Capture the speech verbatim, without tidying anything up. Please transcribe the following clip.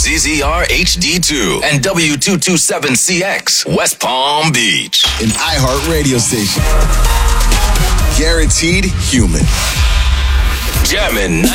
Z Z R H D two and W two twenty-seven C X, West Palm Beach. An iHeart radio station. Guaranteed human. Jammin'